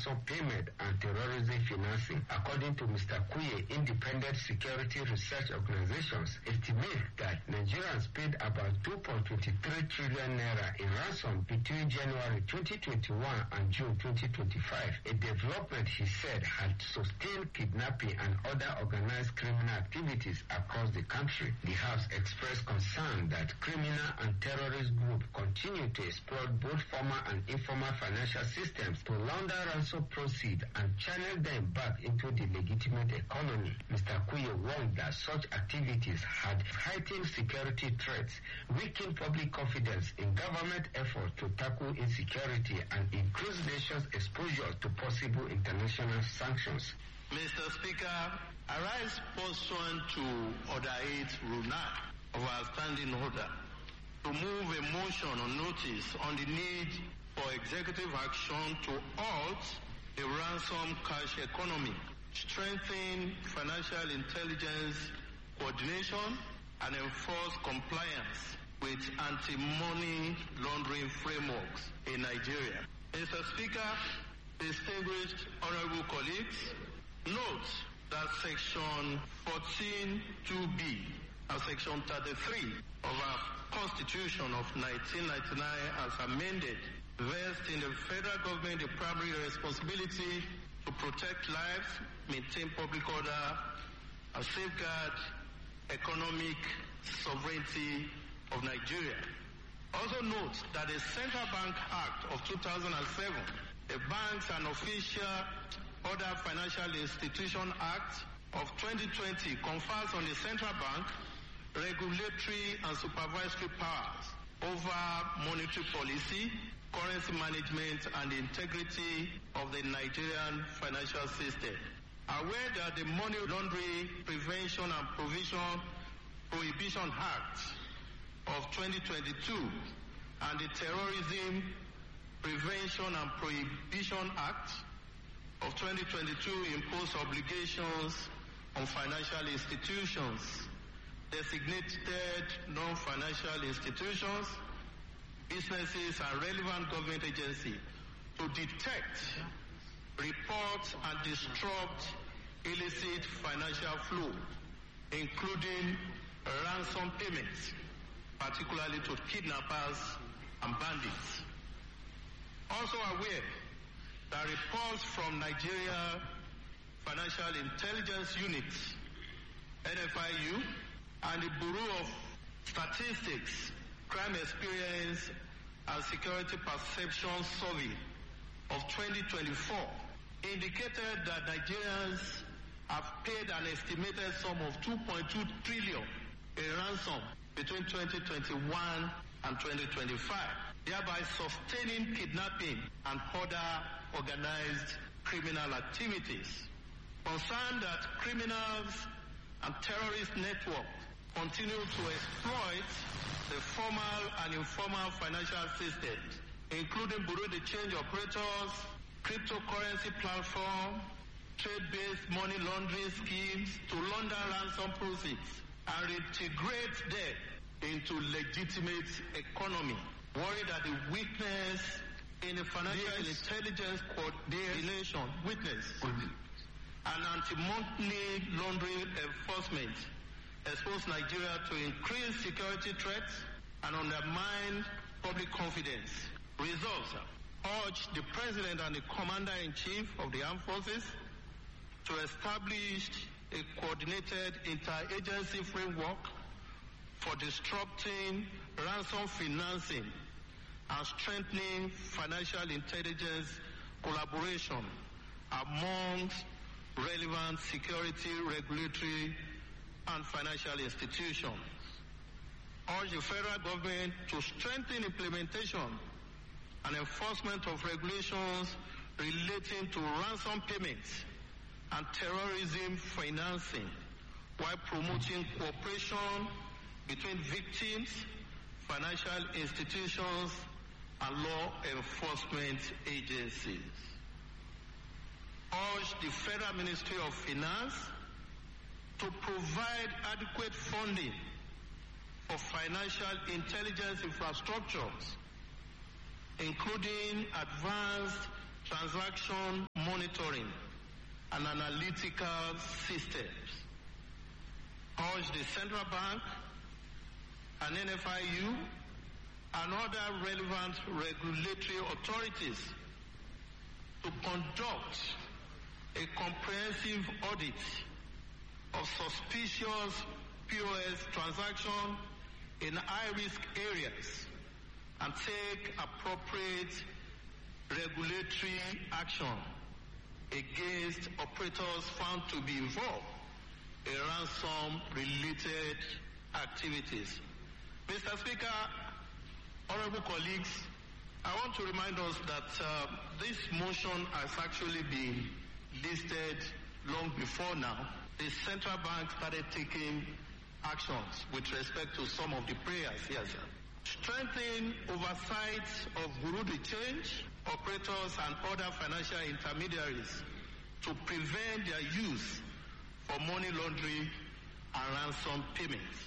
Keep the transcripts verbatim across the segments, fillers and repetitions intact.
ransom payment and terrorism financing. According to Mister Kuye, independent security research organizations estimate that Nigerians paid about two point two three trillion naira in ransom between January twenty twenty-one and June twenty twenty-five, a development he said had sustained kidnapping and other organized criminal activities across the country. The House expressed concern that criminal and terrorist groups continue to exploit both formal and informal financial systems to launder ransom proceeds and channel them back into the legitimate economy. Mister Kuye warned that such activities had heightened security threats, weakened public confidence in government efforts to tackle insecurity, and increased nations' exposure to possible international sanctions. Mister Speaker, I rise pursuant to Order eight, Rule nine of our standing order to move a motion on notice on the need for executive action to halt a ransom cash economy, strengthen financial intelligence coordination, and enforce compliance with anti-money laundering frameworks in Nigeria. Mister Speaker, distinguished honorable colleagues, note that Section fourteen two B and Section thirty-three of our Constitution of nineteen ninety-nine as amended vest in the federal government the primary responsibility to protect lives, maintain public order, and safeguard economic sovereignty of Nigeria. Also note that the Central Bank Act of two thousand seven, the Banks and Official Other Financial Institution Act of twenty twenty confers on the Central Bank regulatory and supervisory powers over monetary policy, currency management, and the integrity of the Nigerian financial system. Aware that the Money Laundering Prevention and Provision Prohibition Act of twenty twenty-two and the Terrorism Prevention and Prohibition Act of twenty twenty-two impose obligations on financial institutions, designated non-financial institutions, businesses, and relevant government agencies to detect, report, and disrupt illicit financial flow, including ransom payments, particularly to kidnappers and bandits. Also aware that reports from Nigeria Financial Intelligence Unit, N F I U, and the Bureau of Statistics, Crime Experience and Security Perception Survey of twenty twenty-four indicated that Nigerians have paid an estimated sum of two point two trillion in ransom between twenty twenty-one and twenty twenty-five, thereby sustaining kidnapping and other organized criminal activities. Concerned that criminals and terrorist networks continue to exploit the formal and informal financial systems, including bureau de change operators, cryptocurrency platform, trade-based money laundering schemes to launder ransom proceeds and reintegrate them into legitimate economy. Worried that the weakness in the financial yes. intelligence coordination witness and anti-money laundering enforcement expose Nigeria to increased security threats and undermine public confidence. Results urge the President and the Commander-in-Chief of the Armed Forces to establish a coordinated interagency framework for disrupting ransom financing and strengthening financial intelligence collaboration amongst relevant security, regulatory, and financial institutions. Urge the federal government to strengthen implementation and enforcement of regulations relating to ransom payments and terrorism financing, while promoting cooperation between victims, financial institutions, and law enforcement agencies. Urge the Federal Ministry of Finance to provide adequate funding for financial intelligence infrastructures, including advanced transaction monitoring and analytical systems. Urge the Central Bank and N F I U and other relevant regulatory authorities to conduct a comprehensive audit of suspicious P O S transactions in high-risk areas and take appropriate regulatory action against operators found to be involved in ransom-related activities. Mister Speaker, honorable colleagues, I want to remind us that uh, this motion has actually been listed long before now. The central bank started taking actions with respect to some of the prayers here, sir. Strengthen oversight of bureau de change, operators and other financial intermediaries to prevent their use for money laundering and ransom payments.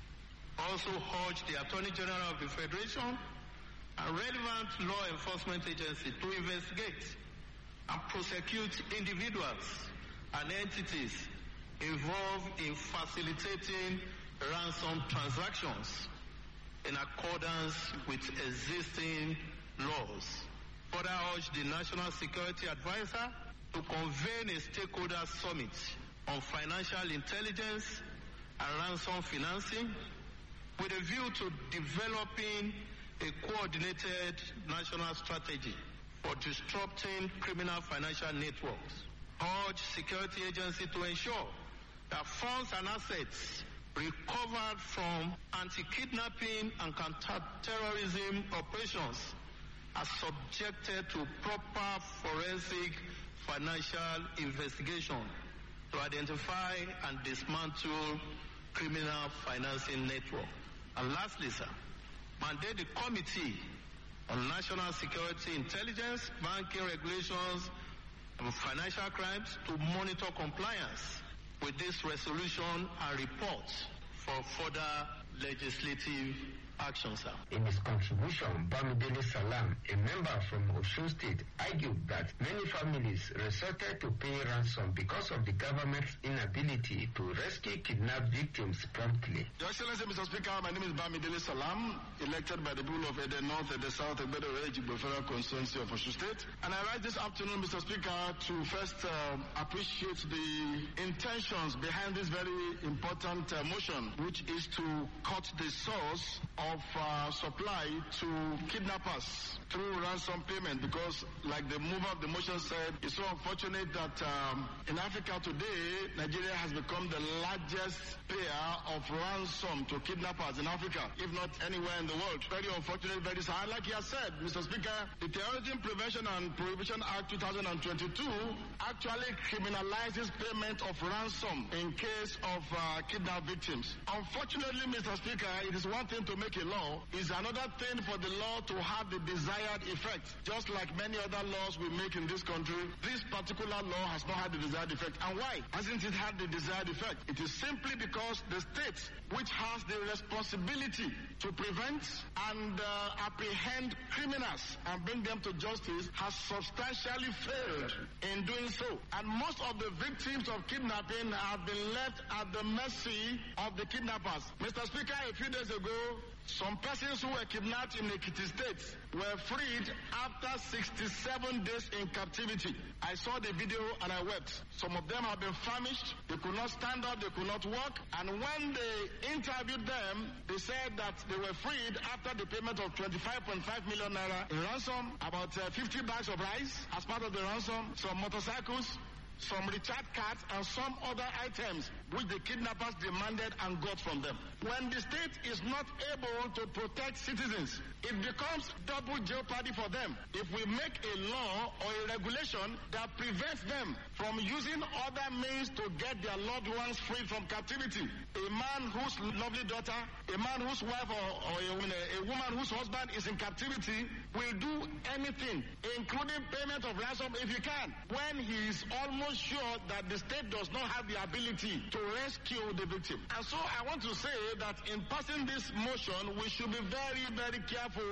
Also urge the Attorney General of the Federation and relevant law enforcement agencies to investigate and prosecute individuals and entities involved in facilitating ransom transactions in accordance with existing laws. Further urge the National Security Advisor to convene a stakeholder summit on financial intelligence and ransom financing with a view to developing a coordinated national strategy for disrupting criminal financial networks. Urge security agencies to ensure that funds and assets recovered from anti-kidnapping and counter-terrorism operations are subjected to proper forensic financial investigation to identify and dismantle criminal financing network. And lastly, sir, mandate the Committee on National Security Intelligence, Banking Regulations, and Financial Crimes to monitor compliance with this resolution and report for further legislative action, sir. In his contribution, Bamidele Salam, a member from Osun State, argued that many families resorted to pay ransom because of the government's inability to rescue kidnapped victims promptly. Your Excellency, Mister Speaker, my name is Bamidele Salam, elected by the people of Ede North, Ede South, Ede Ejigbo Federal Constituency of Osun State. And I rise this afternoon, Mister Speaker, to first uh, appreciate the intentions behind this very important uh, motion, which is to cut the source of uh, supply to kidnappers through ransom payment, because like the mover of the motion said, it's so unfortunate that um, in Africa today, Nigeria has become the largest payer of ransom to kidnappers in Africa, if not anywhere in the world. Very unfortunate, very sad. Like he has said, Mister Speaker, the Terrorism Prevention and Prohibition Act two thousand twenty-two actually criminalizes payment of ransom in case of uh, kidnapped victims. Unfortunately, Mister Speaker, it is one thing to make a law, is another thing for the law to have the desired effect. Just like many other laws we make in this country, this particular law has not had the desired effect. And why hasn't it had the desired effect? It is simply because the state, which has the responsibility to prevent and uh, apprehend criminals and bring them to justice, has substantially failed in doing so. And most of the victims of kidnapping have been left at the mercy of the kidnappers. Mister Speaker, a few days ago, some persons who were kidnapped in Ekiti State were freed after sixty-seven days in captivity. I saw the video and I wept. Some of them have been famished. They could not stand up. They could not walk. And when they interviewed them, they said that they were freed after the payment of twenty-five point five million naira in ransom, about uh, fifty bags of rice as part of the ransom, some motorcycles, some recharge cards, and some other items which the kidnappers demanded and got from them. When the state is not able to protect citizens, it becomes double jeopardy for them. If we make a law or a regulation that prevents them from using other means to get their loved ones freed from captivity, a man whose lovely daughter, a man whose wife or, or a, a woman whose husband is in captivity will do anything, including payment of ransom if he can, when he is almost sure that the state does not have the ability to rescue the victim. And so I want to say that in passing this motion, we should be very, very careful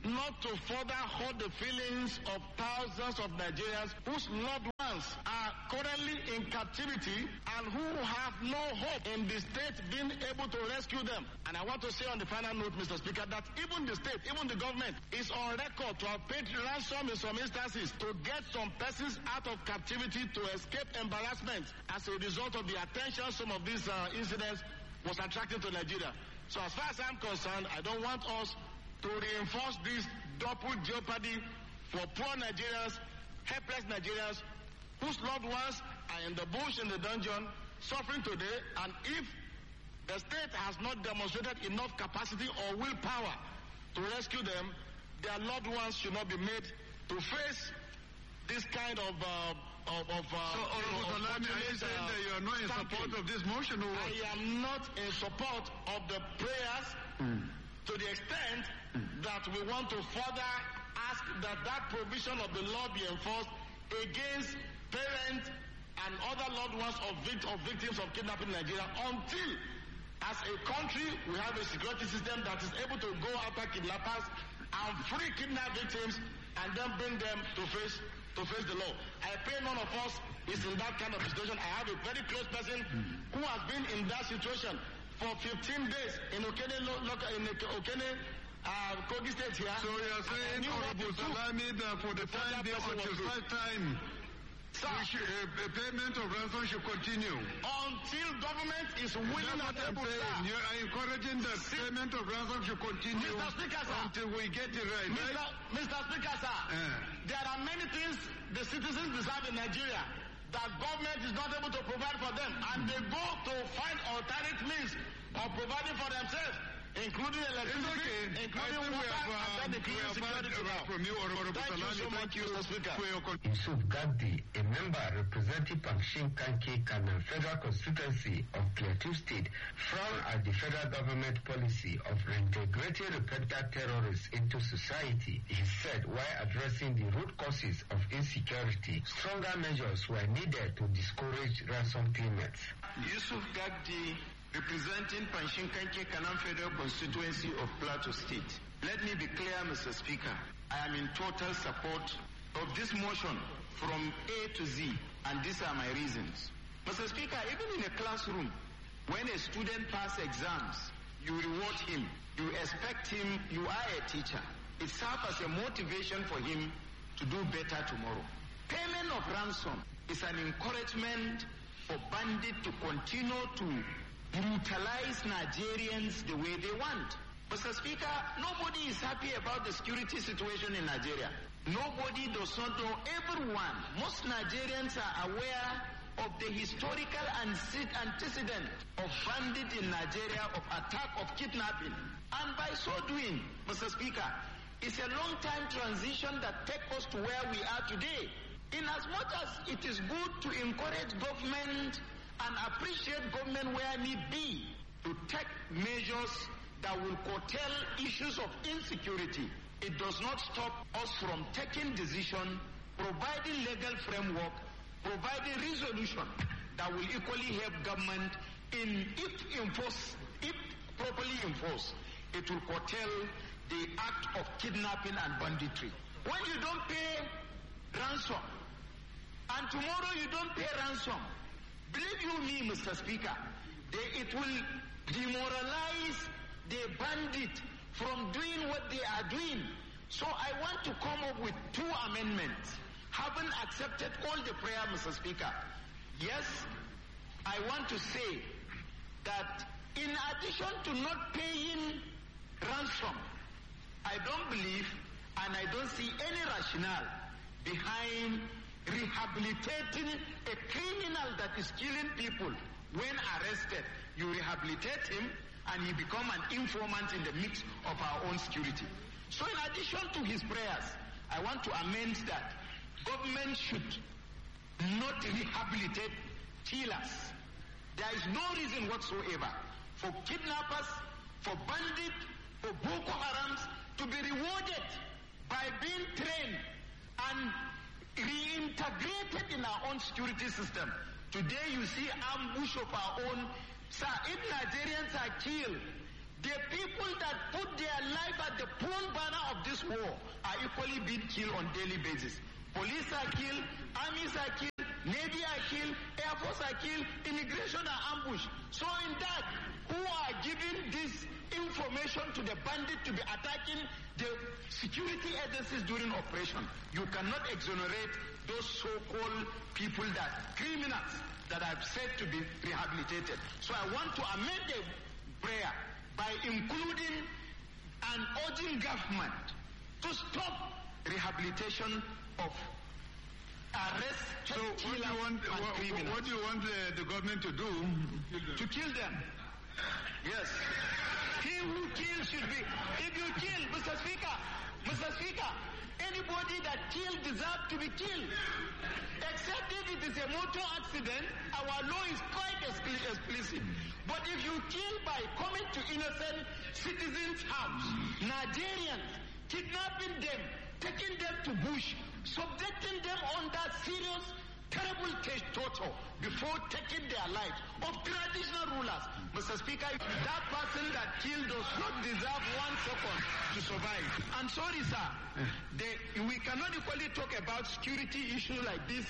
not to further hurt the feelings of thousands of Nigerians whose loved ones are currently in captivity and who have no hope in the state being able to rescue them. And I want to say on the final note, Mister Speaker, that even the state, even the government is on record to have paid ransom in some instances to get some persons out of captivity to escape embarrassment as a result of the attention some of these uh, incidents was attracted to Nigeria. So as far as I'm concerned, I don't want us to reinforce this double jeopardy for poor Nigerians, helpless Nigerians, whose loved ones are in the bush, in the dungeon, suffering today, and if the state has not demonstrated enough capacity or willpower to rescue them, their loved ones should not be made to face this kind of uh, of, of uh, so, Honorable Salami, are you saying that you are not in support of this motion? Or what? I am not in support of the prayers mm. to the extent mm. that we want to further ask that that provision of the law be enforced against parents and other loved ones of, vict- of victims of kidnapping in Nigeria until, as a country, we have a security system that is able to go after kidnappers and free kidnapped victims and then bring them to face to face the law. I pray none of us is in that kind of situation. I have a very close person mm-hmm. who has been in that situation for fifteen days in Okene, in Okene uh, Kogi State here. So you are saying, Honorable Salami, that for the time being, until such time, Sir, should, uh, payment of ransom should continue until government is willing and able. You are encouraging that See, payment of ransom should continue Mister Speaker, sir, until we get it right. Mister right? Mister Speaker, sir, uh. there are many things the citizens deserve in Nigeria that government is not able to provide for them, and they go to find alternate means of providing for themselves, including electricity, okay. including water, have, uh, and then including security. From you, Honorable Thank Salami, you so thank much, you Mister Speaker. for your con- Yusuf Gabdi, a member representing Pangshin Kanki Kanan Federal Constituency of Plateau State, frowned at the federal government policy of reintegrating repentant terrorists into society. He said while addressing the root causes of insecurity, stronger measures were needed to discourage ransom payments. Yusuf Gabdi, representing Panshinkanke Kanan Federal Constituency of Plateau State. Let me be clear, Mister Speaker. I am in total support of this motion from A to Z, and these are my reasons. Mister Speaker, even in a classroom, when a student passes exams, you reward him, you expect him, you are a teacher. It serves as a motivation for him to do better tomorrow. Payment of ransom is an encouragement for bandits to continue to brutalize Nigerians the way they want. Mister Speaker, nobody is happy about the security situation in Nigeria. Nobody does not know. Everyone, most Nigerians are aware of the historical antecedent of bandits in Nigeria, of attack, of kidnapping. And by so doing, Mister Speaker, it's a long time transition that takes us to where we are today. In as much as it is good to encourage government and appreciate government where need be to take measures that will curtail issues of insecurity, it does not stop us from taking decision, providing legal framework, providing resolution that will equally help government in, if enforced, if properly enforced, it will curtail the act of kidnapping and banditry. When you don't pay ransom, and tomorrow you don't pay ransom, believe you me, Mister Speaker, they, it will demoralize the bandit from doing what they are doing. So I want to come up with two amendments. Having accepted all the prayer, Mister Speaker, yes, I want to say that in addition to not paying ransom, I don't believe and I don't see any rationale behind rehabilitating a criminal that is killing people. When arrested, you rehabilitate him and he become an informant in the midst of our own security. So in addition to his prayers, I want to amend that government should not rehabilitate killers. There is no reason whatsoever for kidnappers, for bandits, for Boko Harams to be rewarded by being trained and reintegrated in our own security system. Today you see ambush of our own. Sir, if Nigerians are killed The people that put their life at the front banner of this war are equally being killed on daily basis. Police are killed, armies are killed, Navy are killed, Air Force are killed, immigration are ambushed. So in that, who are giving this information to the bandit to be attacking the security agencies during operation? You cannot exonerate those so-called people that, criminals that are said to be rehabilitated. So I want to amend the prayer by including and urging government to stop rehabilitation of arrest, so what do you want, what, what do you want uh, the government to do? To kill them. Yes. He who kills should be, if you kill, Mister Speaker, Mister Speaker, anybody that kills deserves to be killed. Except if it is a motor accident, our law is quite explicit. But if you kill by coming to innocent citizens' house, Nigerians, kidnapping them, taking them to bush, subjecting them under serious, terrible torture before taking their lives of traditional rulers. Mister Speaker, that person that killed does not deserve one second to survive. I'm sorry, sir. They, we cannot equally talk about security issues like this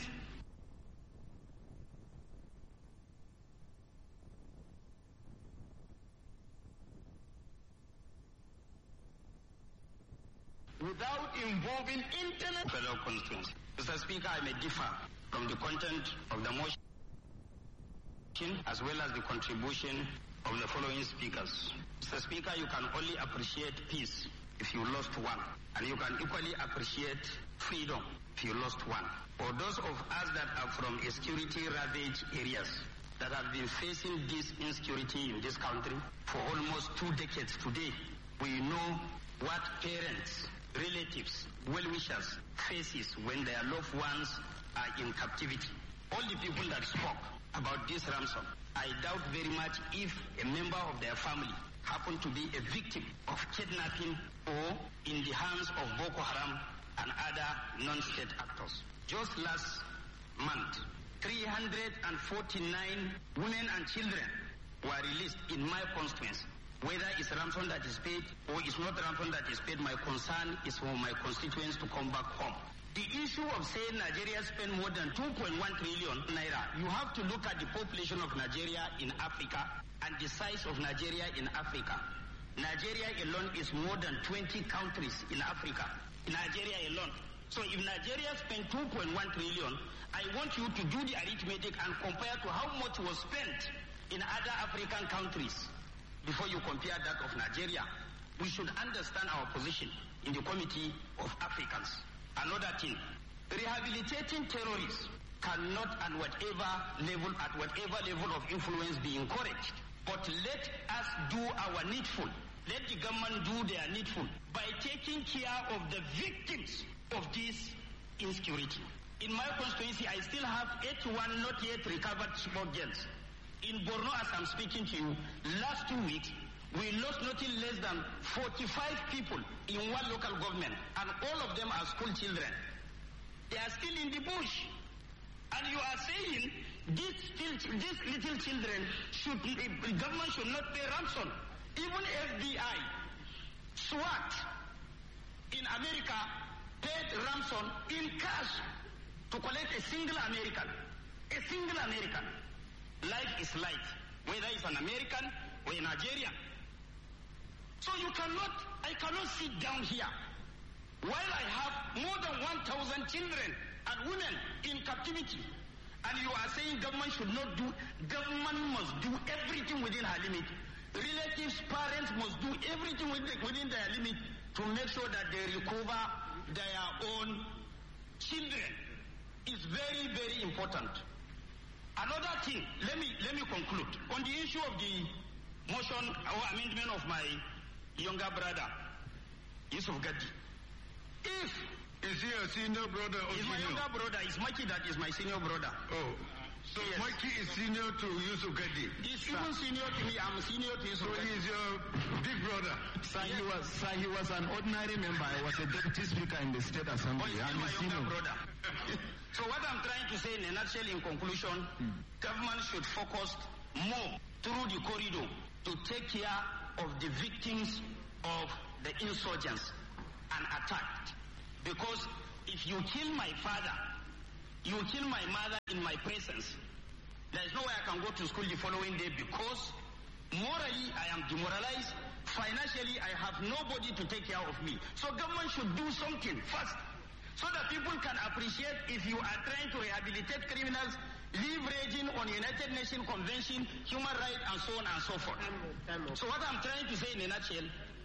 without involving internal federal constituency. Mister Speaker, I may differ from the content of the motion as well as the contribution of the following speakers. Mister Speaker, you can only appreciate peace if you lost one, and you can equally appreciate freedom if you lost one. For those of us that are from security-ravaged areas that have been facing this insecurity in this country for almost two decades today, we know what parents, relatives, well-wishers faces when their loved ones are in captivity. All the people that spoke about this ransom, I doubt very much if a member of their family happened to be a victim of kidnapping or in the hands of Boko Haram and other non-state actors. Just last month, three hundred forty-nine women and children were released in my constituency. Whether it's ransom that is paid or it's not ransom that is paid, my concern is for my constituents to come back home. The issue of saying Nigeria spent more than two point one trillion naira, you have to look at the population of Nigeria in Africa and the size of Nigeria in Africa. Nigeria alone is more than twenty countries in Africa. Nigeria alone. So if Nigeria spent two point one trillion, I want you to do the arithmetic and compare to how much was spent in other African countries before you compare that of Nigeria. We should understand our position in the Committee of Africans. Another thing, rehabilitating terrorists cannot at whatever level, at whatever level of influence be encouraged. But let us do our needful. Let the government do their needful by taking care of the victims of this insecurity. In my constituency, I still have eighty-one not yet recovered smoke gels. In Borno, as I'm speaking to you, last two weeks, we lost nothing less than forty-five people in one local government, and all of them are school children. They are still in the bush. And you are saying these, still, these little children, should, the government should not pay ransom. Even F B I, SWAT in America paid ransom in cash to collect a single American. A single American. Life is life, whether it's an American or a Nigerian. So you cannot, I cannot sit down here while I have more than one thousand children and women in captivity, and you are saying government should not do, government must do everything within her limit. Relatives, parents must do everything within, within their limit to make sure that they recover their own children. It's very, very important. Another thing, let me let me conclude. On the issue of the motion or amendment of my younger brother, Yusuf Gadi. If is he a senior brother or he's senior? my younger brother, it's Maki that is my senior brother. Oh. So yes. Maki is senior to Yusuf Gadi. He's even senior to me, I'm senior to Yusuf So Gadi. he's your big brother. Sir, yes. he was sir, he was an ordinary member. I was a deputy speaker in the state assembly. Oh, he's I'm my a younger senior brother. So what I'm trying to say in a nutshell, in conclusion, mm. government should focus more through the corridor to take care of the victims of the insurgents and attacked. Because if you kill my father, you kill my mother in my presence, there is no way I can go to school the following day because morally I am demoralized, financially I have nobody to take care of me. So government should do something first so that people can appreciate if you are trying to rehabilitate criminals, leveraging on United Nations Convention, human rights, and so on and so forth. So what I'm trying to say in a nutshell,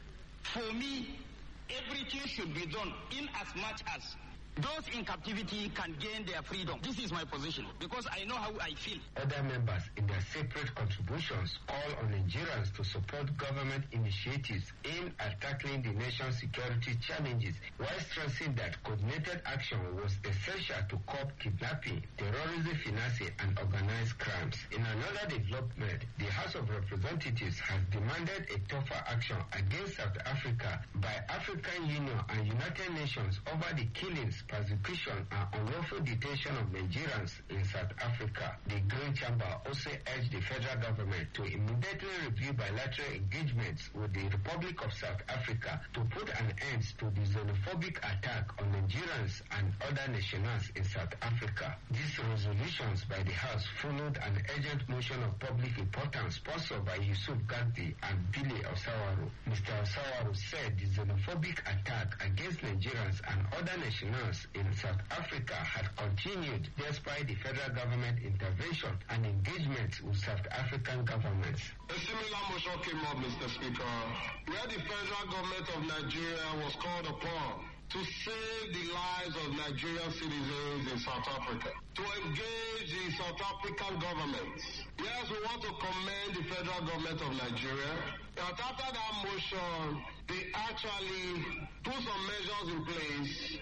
for me, everything should be done in as much as those in captivity can gain their freedom. This is my position because I know how I feel. Other members in their separate contributions call on Nigerians to support government initiatives aimed at tackling the nation's security challenges, while stressing that coordinated action was essential to curb kidnapping, terrorism financing, and organized crimes. In another development, the House of Representatives has demanded a tougher action against South Africa by African Union and United Nations over the killings, persecution, and unlawful detention of Nigerians in South Africa. The Green Chamber also urged the federal government to immediately review bilateral engagements with the Republic of South Africa to put an end to the xenophobic attack on Nigerians and other nationals in South Africa. These resolutions by the House followed an urgent motion of public importance sponsored by Yusuf Gandhi and Billy Osawaro. Mister Osawaro said the xenophobic attack against Nigerians and other nationals in South Africa had continued despite the federal government intervention and engagement with South African governments. A similar motion came up, Mister Speaker, where the federal government of Nigeria was called upon to save the lives of Nigerian citizens in South Africa, to engage the South African government. Yes, we want to commend the federal government of Nigeria, but after that motion, they actually put some measures in place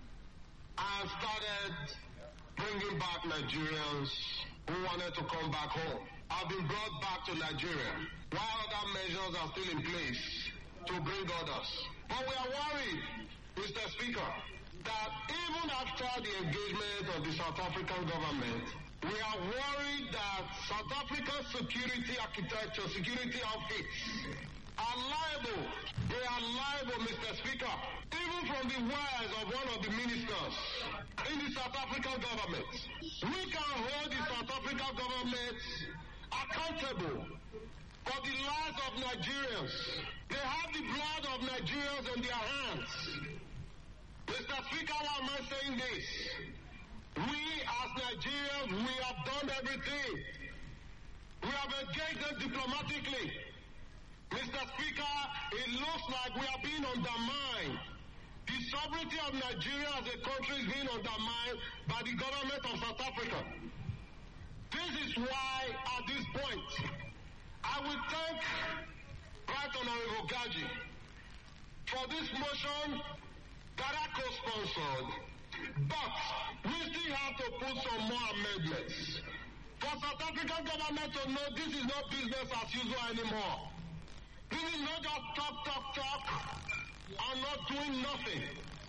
and started bringing back Nigerians who wanted to come back home, have been brought back to Nigeria, while other measures are still in place to bring others. But we are worried, Mister Speaker, that even after the engagement of the South African government, we are worried that South Africa's security architecture, security outfits are liable. They are liable, Mister Speaker, even from the words of one of the ministers in the South African government. We can hold the South African government accountable for the lives of Nigerians. They have the blood of Nigerians in their hands. Mister Speaker, why am I saying this? We as Nigerians, we have done everything. We have engaged them diplomatically. Mister Speaker, it looks like we are being undermined. The sovereignty of Nigeria as a country is being undermined by the government of South Africa. This is why, at this point, I will thank Right Honorable Gaji for this motion that I co-sponsored, but we still have to put some more amendments. For South African government to know this is not business as usual anymore. This is not just talk, talk, talk, and not doing nothing.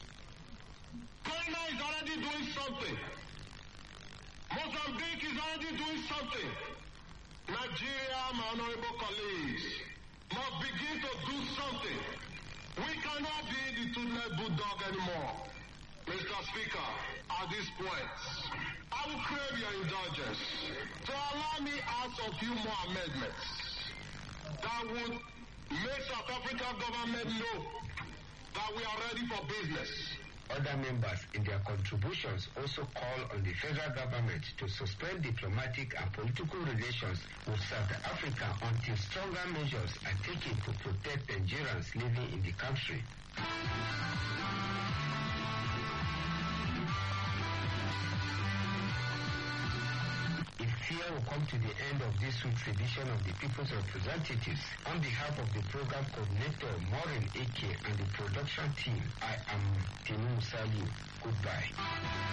Ghana is already doing something. Mozambique is already doing something. Nigeria, my honorable colleagues, must begin to do something. We cannot be the two-legged bulldog anymore. Mister Speaker, at this point, I will crave your indulgence to allow me ask a few more amendments that would make South African government know that we are ready for business. Other members in their contributions also call on the federal government to suspend diplomatic and political relations with South Africa until stronger measures are taken to protect Nigerians living in the country. Here we come to the end of this week's edition of the People's Representatives. On behalf of the program coordinator, Maureen Eke, and the production team, I am Tinu Musali. Goodbye.